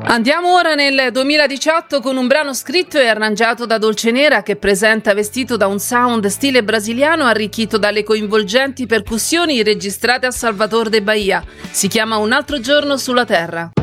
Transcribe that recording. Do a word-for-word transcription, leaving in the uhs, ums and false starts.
Andiamo ora nel duemiladiciotto con un brano scritto e arrangiato da Dolcenera che presenta vestito da un sound stile brasiliano arricchito dalle coinvolgenti percussioni registrate a Salvador de Bahia. Si chiama Un altro giorno sulla terra.